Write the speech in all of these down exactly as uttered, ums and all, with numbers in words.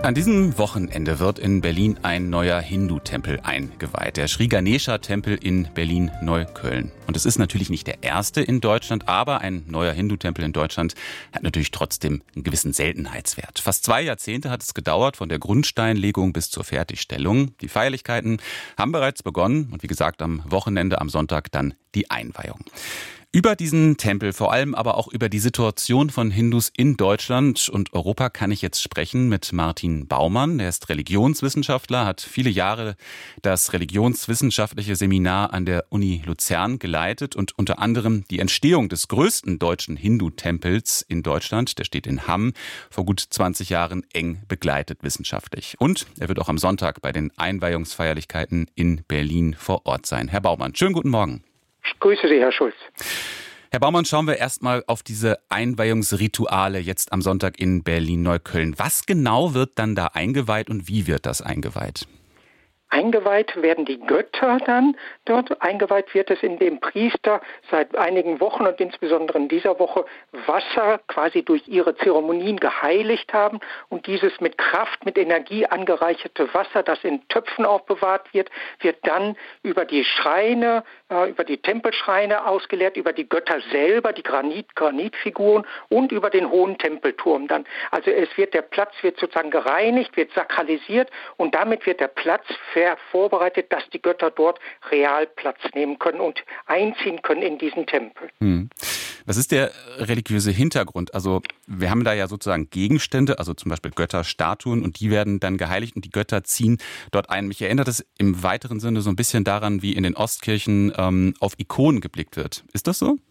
An diesem Wochenende wird in Berlin ein neuer Hindu-Tempel eingeweiht, der Sri Ganesha-Tempel in Berlin-Neukölln. Und es ist natürlich nicht der erste in Deutschland, aber ein neuer Hindu-Tempel in Deutschland hat natürlich trotzdem einen gewissen Seltenheitswert. Fast zwei Jahrzehnte hat es gedauert, von der Grundsteinlegung bis zur Fertigstellung. Die Feierlichkeiten haben bereits begonnen und wie gesagt am Wochenende, am Sonntag dann die Einweihung. Über diesen Tempel, vor allem aber auch über die Situation von Hindus in Deutschland und Europa kann ich jetzt sprechen mit Martin Baumann. Er ist Religionswissenschaftler, hat viele Jahre das religionswissenschaftliche Seminar an der Uni Luzern geleitet und unter anderem die Entstehung des größten deutschen Hindu-Tempels in Deutschland, der steht in Hamm, vor gut zwanzig Jahren eng begleitet wissenschaftlich. Und er wird auch am Sonntag bei den Einweihungsfeierlichkeiten in Berlin vor Ort sein. Herr Baumann, schönen guten Morgen. Ich grüße Sie, Herr Schulz. Herr Baumann, schauen wir erstmal auf diese Einweihungsrituale jetzt am Sonntag in Berlin-Neukölln. Was genau wird dann da eingeweiht und wie wird das eingeweiht? Eingeweiht werden die Götter dann dort. Eingeweiht wird es, indem Priester seit einigen Wochen und insbesondere in dieser Woche Wasser quasi durch ihre Zeremonien geheiligt haben. Und dieses mit Kraft, mit Energie angereicherte Wasser, das in Töpfen aufbewahrt wird, wird dann über die Schreine, äh, über die Tempelschreine ausgeleert, über die Götter selber, die Granit, Granitfiguren und über den hohen Tempelturm dann. Also es wird, der Platz wird sozusagen gereinigt, wird sakralisiert und damit wird der Platz vorbereitet, dass die Götter dort real Platz nehmen können und einziehen können in diesen Tempel. Hm. Was ist der religiöse Hintergrund? Also wir haben da ja sozusagen Gegenstände, also zum Beispiel Götterstatuen und die werden dann geheiligt und die Götter ziehen dort ein. Mich erinnert es im weiteren Sinne so ein bisschen daran, wie in den Ostkirchen ähm, auf Ikonen geblickt wird. Ist das so?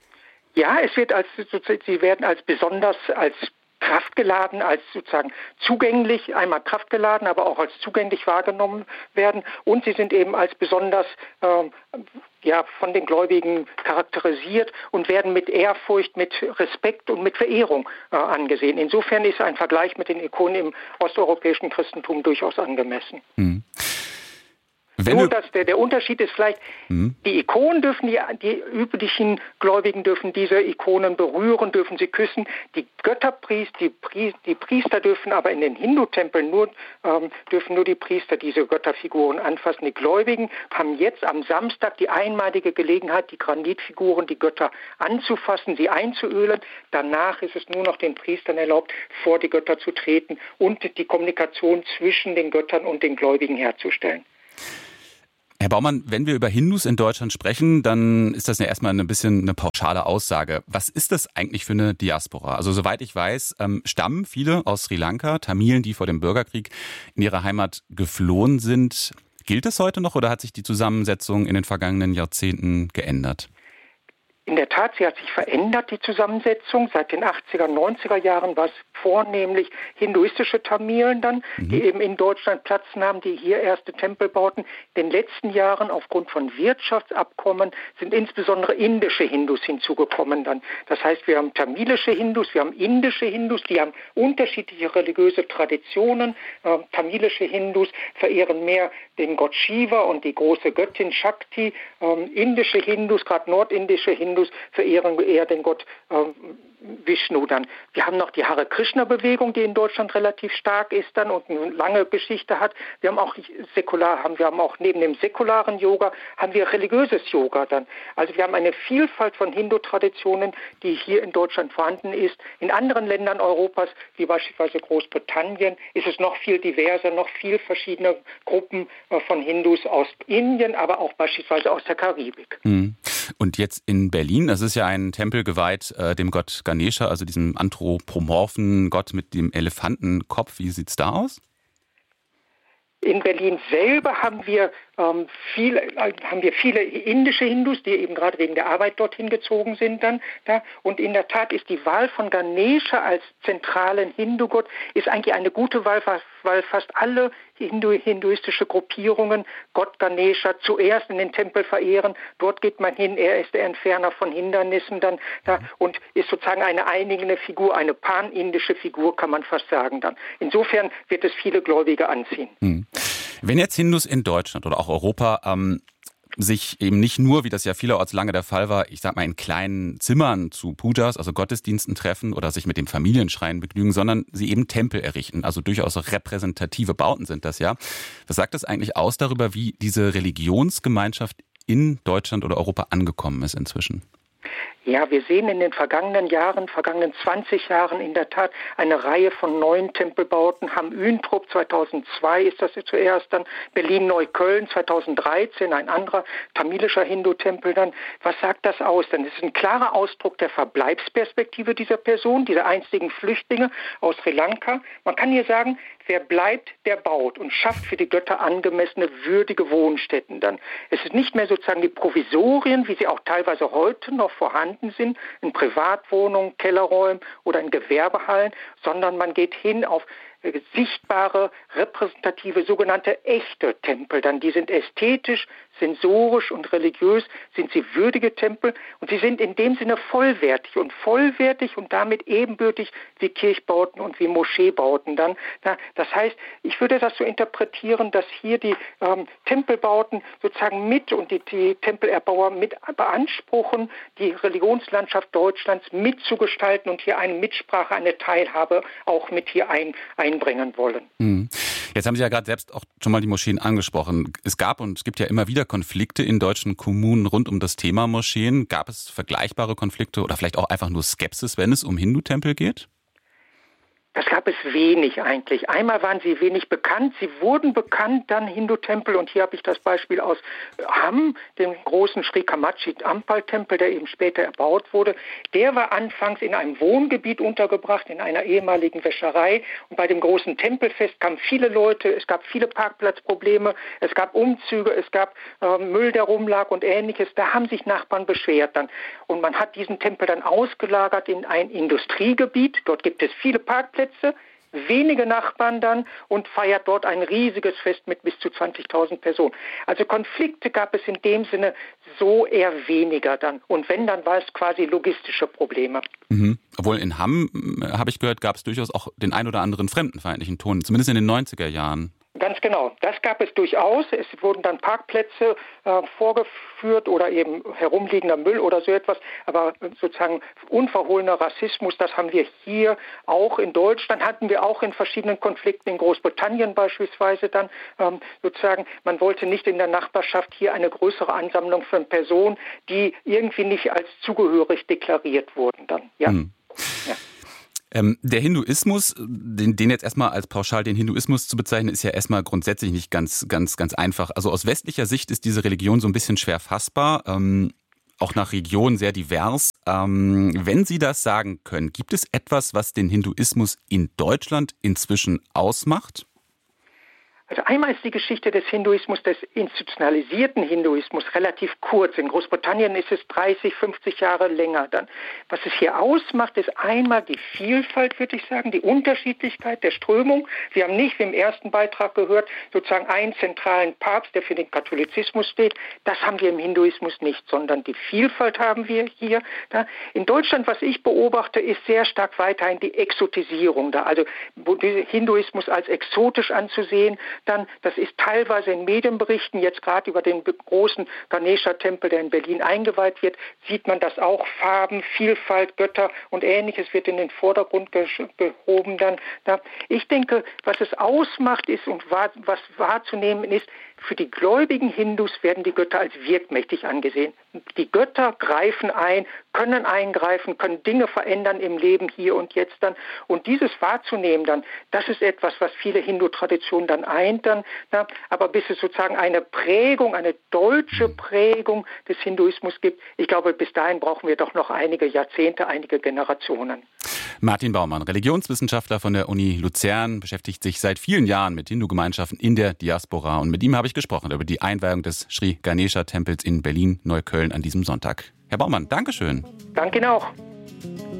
Ja, es wird als, sie werden als besonders, als kraftgeladen, als sozusagen zugänglich, einmal kraftgeladen, aber auch als zugänglich wahrgenommen werden und sie sind eben als besonders ähm, ja, von den Gläubigen charakterisiert und werden mit Ehrfurcht, mit Respekt und mit Verehrung äh, angesehen. Insofern ist ein Vergleich mit den Ikonen im osteuropäischen Christentum durchaus angemessen. Mhm. Wenn Nur, dass der, der Unterschied ist vielleicht, mhm. die Ikonen dürfen, die, die üblichen Gläubigen dürfen diese Ikonen berühren, dürfen sie küssen. Die Götterpriester, die, Priester, die Priester dürfen aber in den Hindu-Tempeln nur, ähm, dürfen nur die Priester diese Götterfiguren anfassen. Die Gläubigen haben jetzt am Samstag die einmalige Gelegenheit, die Granitfiguren, die Götter anzufassen, sie einzuölen. Danach ist es nur noch den Priestern erlaubt, vor die Götter zu treten und die Kommunikation zwischen den Göttern und den Gläubigen herzustellen. Herr Baumann, wenn wir über Hindus in Deutschland sprechen, dann ist das ja erstmal ein bisschen eine pauschale Aussage. Was ist das eigentlich für eine Diaspora? Also soweit ich weiß, ähm, stammen viele aus Sri Lanka, Tamilen, die vor dem Bürgerkrieg in ihre Heimat geflohen sind. Gilt das heute noch oder hat sich die Zusammensetzung in den vergangenen Jahrzehnten geändert? In der Tat, sie hat sich verändert, die Zusammensetzung. Seit den achtziger, neunziger Jahren war es vornehmlich hinduistische Tamilen dann, mhm. die eben in Deutschland Platz nahmen, die hier erste Tempel bauten. In den letzten Jahren aufgrund von Wirtschaftsabkommen sind insbesondere indische Hindus hinzugekommen dann. Das heißt, wir haben tamilische Hindus, wir haben indische Hindus, die haben unterschiedliche religiöse Traditionen. Äh, tamilische Hindus verehren mehr den Gott Shiva und die große Göttin Shakti. Ähm, indische Hindus, gerade nordindische Hindus, verehren eher den Gott äh, Vishnu dann. Wir haben noch die Hare Krishna-Bewegung, die in Deutschland relativ stark ist dann und eine lange Geschichte hat. Wir haben auch säkular, haben wir haben auch neben dem säkularen Yoga haben wir religiöses Yoga dann. Also wir haben eine Vielfalt von Hindu-Traditionen, die hier in Deutschland vorhanden ist. In anderen Ländern Europas, wie beispielsweise Großbritannien, ist es noch viel diverser, noch viel verschiedene Gruppen äh, von Hindus aus Indien, aber auch beispielsweise aus der Karibik. Mhm. Und jetzt in Berlin, das ist ja ein Tempel geweiht äh, dem Gott Ganesha, also diesem anthropomorphen Gott mit dem Elefantenkopf. Wie sieht's da aus? In Berlin selber haben wir, ähm, viele, äh, haben wir viele indische Hindus, die eben gerade wegen der Arbeit dorthin gezogen sind dann. Da. Und in der Tat ist die Wahl von Ganesha als zentralen Hindu-Gott ist eigentlich eine gute Wahl, weil fast alle Hindu, hinduistische Gruppierungen Gott Ganesha zuerst in den Tempel verehren. Dort geht man hin, er ist der Entferner von Hindernissen dann da und ist sozusagen eine einigende Figur, eine panindische Figur, kann man fast sagen dann. Insofern wird es viele Gläubige anziehen. Hm. Wenn jetzt Hindus in Deutschland oder auch Europa ähm, sich eben nicht nur, wie das ja vielerorts lange der Fall war, ich sag mal in kleinen Zimmern zu Pujas, also Gottesdiensten treffen oder sich mit dem Familienschrein begnügen, sondern sie eben Tempel errichten. Also durchaus repräsentative Bauten sind das ja. Was sagt das eigentlich aus darüber, wie diese Religionsgemeinschaft in Deutschland oder Europa angekommen ist inzwischen? Ja, wir sehen in den vergangenen Jahren, vergangenen zwanzig Jahren in der Tat eine Reihe von neuen Tempelbauten. Hamm-Üntrop zweitausendzwei ist das zuerst, dann Berlin-Neukölln zweitausenddreizehn, ein anderer tamilischer Hindu-Tempel dann. Was sagt das aus? Denn es ist ein klarer Ausdruck der Verbleibsperspektive dieser Person, dieser einstigen Flüchtlinge aus Sri Lanka. Man kann hier sagen, wer bleibt, der baut und schafft für die Götter angemessene, würdige Wohnstätten dann. Es ist nicht mehr sozusagen die Provisorien, wie sie auch teilweise heute noch vorhanden sind, in Privatwohnungen, Kellerräumen oder in Gewerbehallen, sondern man geht hin auf sichtbare, repräsentative, sogenannte echte Tempel. Dann die sind ästhetisch, sensorisch und religiös, sind sie würdige Tempel und sie sind in dem Sinne vollwertig und vollwertig und damit ebenbürtig wie Kirchbauten und wie Moscheebauten dann. Das heißt, ich würde das so interpretieren, dass hier die ähm, Tempelbauten sozusagen mit und die, die Tempelerbauer mit beanspruchen, die Religionslandschaft Deutschlands mitzugestalten und hier eine Mitsprache, eine Teilhabe auch mit hier ein, einbringen wollen. Mhm. Jetzt haben Sie ja gerade selbst auch schon mal die Moscheen angesprochen. Es gab und es gibt ja immer wieder Konflikte in deutschen Kommunen rund um das Thema Moscheen. Gab es vergleichbare Konflikte oder vielleicht auch einfach nur Skepsis, wenn es um Hindu-Tempel geht? Das gab es wenig eigentlich. Einmal waren sie wenig bekannt. Sie wurden bekannt, dann Hindu-Tempel. Und hier habe ich das Beispiel aus Hamm, dem großen Sri Kamachi Ampal-Tempel, der eben später erbaut wurde. Der war anfangs in einem Wohngebiet untergebracht, in einer ehemaligen Wäscherei. Und bei dem großen Tempelfest kamen viele Leute. Es gab viele Parkplatzprobleme. Es gab Umzüge. Es gab äh, Müll, der rumlag und Ähnliches. Da haben sich Nachbarn beschwert dann. Und man hat diesen Tempel dann ausgelagert in ein Industriegebiet. Dort gibt es viele Parkplätze. Wenige Nachbarn dann und feiert dort ein riesiges Fest mit bis zu zwanzigtausend Personen. Also Konflikte gab es in dem Sinne so eher weniger dann. Und wenn, dann war es quasi logistische Probleme. Mhm. Obwohl in Hamm, habe ich gehört, gab es durchaus auch den ein oder anderen fremdenfeindlichen Ton, zumindest in den neunziger Jahren. Ganz genau, das gab es durchaus. Es wurden dann Parkplätze äh, vorgeführt oder eben herumliegender Müll oder so etwas. Aber sozusagen unverhohlener Rassismus, das haben wir hier auch in Deutschland, hatten wir auch in verschiedenen Konflikten, in Großbritannien beispielsweise dann ähm, sozusagen. Man wollte nicht in der Nachbarschaft hier eine größere Ansammlung von Personen, die irgendwie nicht als zugehörig deklariert wurden dann. Ja. Hm. Ja. Ähm, der Hinduismus, den, den jetzt erstmal als pauschal den Hinduismus zu bezeichnen, ist ja erstmal grundsätzlich nicht ganz, ganz, ganz einfach. Also aus westlicher Sicht ist diese Religion so ein bisschen schwer fassbar, ähm, auch nach Region sehr divers. Ähm, wenn Sie das sagen können, gibt es etwas, was den Hinduismus in Deutschland inzwischen ausmacht? Also einmal ist die Geschichte des Hinduismus, des institutionalisierten Hinduismus relativ kurz. In Großbritannien ist es dreißig, fünfzig Jahre länger dann. Was es hier ausmacht, ist einmal die Vielfalt, würde ich sagen, die Unterschiedlichkeit der Strömung. Wir haben nicht, wie im ersten Beitrag gehört, sozusagen einen zentralen Papst, der für den Katholizismus steht. Das haben wir im Hinduismus nicht, sondern die Vielfalt haben wir hier. In Deutschland, was ich beobachte, ist sehr stark weiterhin die Exotisierung da. Also Hinduismus als exotisch anzusehen. Dann, das ist teilweise in Medienberichten, jetzt gerade über den großen Ganesha-Tempel, der in Berlin eingeweiht wird, sieht man das auch. Farben, Vielfalt, Götter und Ähnliches wird in den Vordergrund gehoben dann. Ich denke, was es ausmacht ist und was wahrzunehmen ist, für die gläubigen Hindus werden die Götter als wirkmächtig angesehen. Die Götter greifen ein, können eingreifen, können Dinge verändern im Leben hier und jetzt dann. Und dieses wahrzunehmen dann, das ist etwas, was viele Hindu-Traditionen dann eint dann. Na, aber bis es sozusagen eine Prägung, eine deutsche Prägung des Hinduismus gibt, ich glaube, bis dahin brauchen wir doch noch einige Jahrzehnte, einige Generationen. Martin Baumann, Religionswissenschaftler von der Uni Luzern, beschäftigt sich seit vielen Jahren mit Hindu-Gemeinschaften in der Diaspora. Und mit ihm habe ich gesprochen über die Einweihung des Sri Ganesha-Tempels in Berlin-Neukölln an diesem Sonntag. Herr Baumann, Dankeschön. Danke Ihnen auch.